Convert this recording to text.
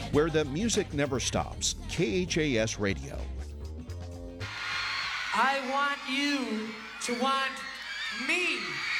where the music never stops. KHAS Radio. I want you to want me.